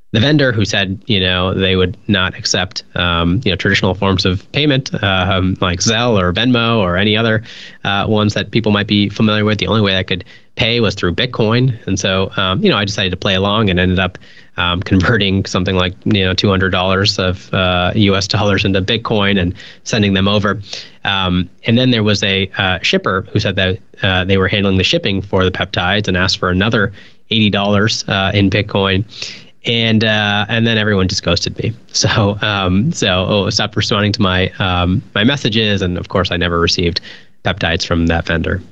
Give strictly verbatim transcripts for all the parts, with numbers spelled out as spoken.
the vendor who said, you know, they would not accept, um, you know, traditional forms of payment, uh, um, like Zelle or Venmo or any other uh, ones that people might be familiar with. The only way I could pay was through Bitcoin. And so, um, you know, I decided to play along and ended up um, converting something like, you know, two hundred dollars of uh, U S dollars into Bitcoin and sending them over. Um, and then there was a uh, shipper who said that uh, they were handling the shipping for the peptides and asked for another eighty dollars uh, in Bitcoin. And uh, and then everyone just ghosted me. So um, so oh, stopped responding to my um, my messages, and of course I never received peptides from that vendor.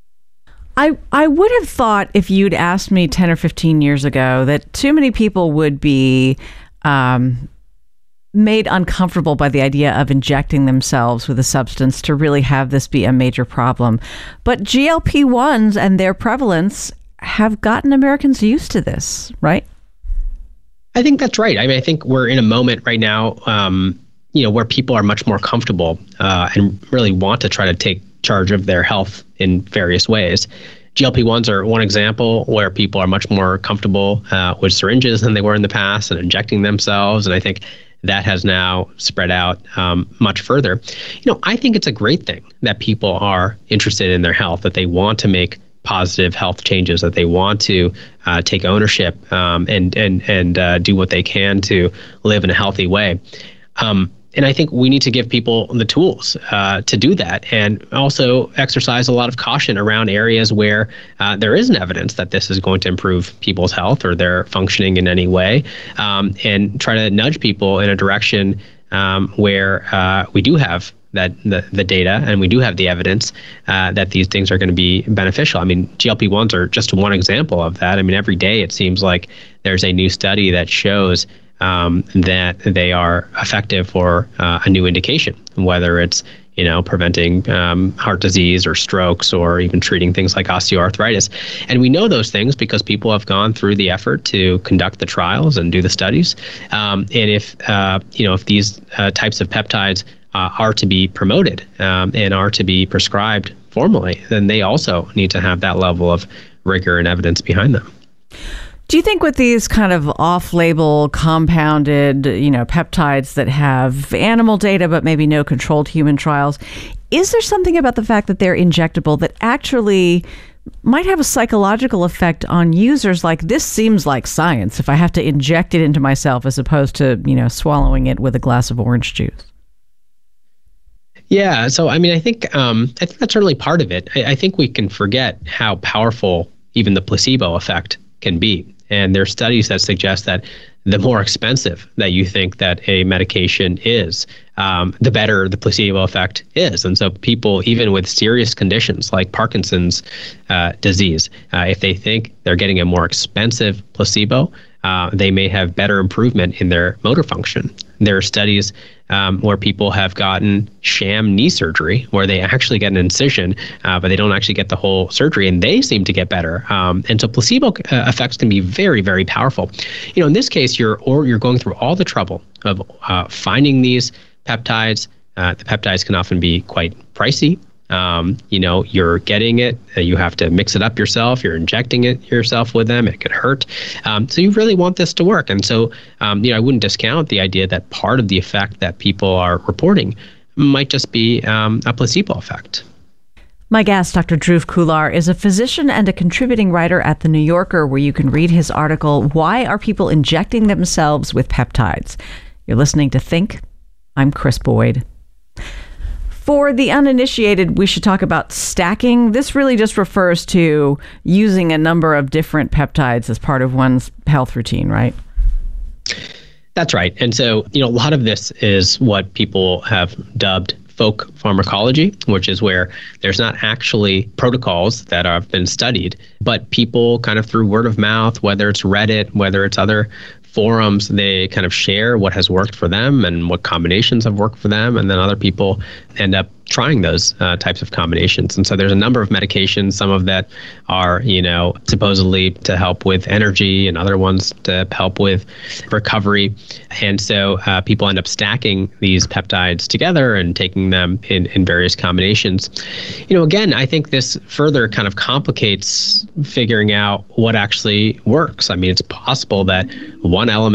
I I would have thought if you'd asked me ten or fifteen years ago that too many people would be um, made uncomfortable by the idea of injecting themselves with a substance to really have this be a major problem. But G L P ones and their prevalence have gotten Americans used to this, right? I think that's right. I mean, I think we're in a moment right now, um, you know, where people are much more comfortable uh, and really want to try to take charge of their health in various ways. G L P ones are one example where people are much more comfortable uh, with syringes than they were in the past and injecting themselves. And I think that has now spread out um, much further. You know, I think it's a great thing that people are interested in their health, that they want to make positive health changes, that they want to uh, take ownership um, and and and uh, do what they can to live in a healthy way. Um, and I think we need to give people the tools uh, to do that, and also exercise a lot of caution around areas where uh, there isn't evidence that this is going to improve people's health or their functioning in any way, um, and try to nudge people in a direction um, where uh, we do have that the, the data and we do have the evidence uh, that these things are going to be beneficial. I mean, G L P ones are just one example of that. I mean, every day it seems like there's a new study that shows um, that they are effective for uh, a new indication, whether it's, you know, preventing um, heart disease or strokes or even treating things like osteoarthritis. And we know those things because people have gone through the effort to conduct the trials and do the studies. Um, and if, uh, you know, if these uh, types of peptides Uh, are to be promoted um, and are to be prescribed formally, then they also need to have that level of rigor and evidence behind them. Do you think with these kind of off-label compounded, you know, peptides that have animal data but maybe no controlled human trials, is there something about the fact that they're injectable that actually might have a psychological effect on users? Like, this seems like science if I have to inject it into myself as opposed to, you know, swallowing it with a glass of orange juice. Yeah, so I mean, I think um, I think that's certainly part of it. I, I think we can forget how powerful even the placebo effect can be. And there are studies that suggest that the more expensive that you think that a medication is, um, the better the placebo effect is. And so people, even with serious conditions like Parkinson's uh, disease, uh, if they think they're getting a more expensive placebo, uh, they may have better improvement in their motor function. There are studies um, where people have gotten sham knee surgery, where they actually get an incision, uh, but they don't actually get the whole surgery, and they seem to get better. Um, and so placebo uh, effects can be very, very powerful. You know, in this case, you're or you're going through all the trouble of uh, finding these peptides. Uh, the peptides can often be quite pricey. Um, you know, you're getting it, uh, you have to mix it up yourself, you're injecting it yourself with them, it could hurt. Um, so you really want this to work. And so, um, you know, I wouldn't discount the idea that part of the effect that people are reporting might just be um, a placebo effect. My guest, Doctor Dhruv Khullar, is a physician and a contributing writer at The New Yorker, where you can read his article, Why Are People Injecting Themselves with Peptides? You're listening to Think. I'm Chris Boyd. For the uninitiated, we should talk about stacking. This really just refers to using a number of different peptides as part of one's health routine, right? That's right. And so, you know, a lot of this is what people have dubbed folk pharmacology, which is where there's not actually protocols that have been studied, but people kind of through word of mouth, whether it's Reddit, whether it's other forums, they kind of share what has worked for them and what combinations have worked for them. And then other people end up trying those uh, types of combinations. And so there's a number of medications, some of that are, you know, supposedly to help with energy and other ones to help with recovery. And so uh, people end up stacking these peptides together and taking them in, in various combinations. You know, again, I think this further kind of complicates figuring out what actually works. I mean, it's possible that one element